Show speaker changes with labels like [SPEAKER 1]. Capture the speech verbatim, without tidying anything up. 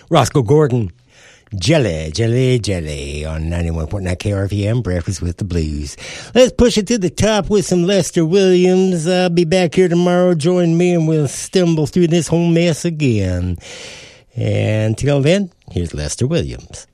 [SPEAKER 1] Roscoe Gordon, Jelly, Jelly, Jelly on ninety-one point nine K R V M, Breakfast with the Blues. Let's push it to the top with some Lester Williams. I'll be back here tomorrow. Join me and we'll stumble through this whole mess again. And until then, here's Lester Williams.